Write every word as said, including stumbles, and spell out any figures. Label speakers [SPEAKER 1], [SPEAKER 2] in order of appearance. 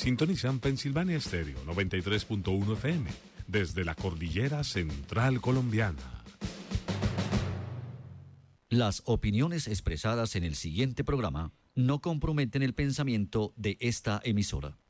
[SPEAKER 1] Sintonizan Pensilvania Estéreo noventa y tres punto uno F M desde la cordillera central colombiana.
[SPEAKER 2] Las opiniones expresadas en el siguiente programa no comprometen el pensamiento de esta emisora.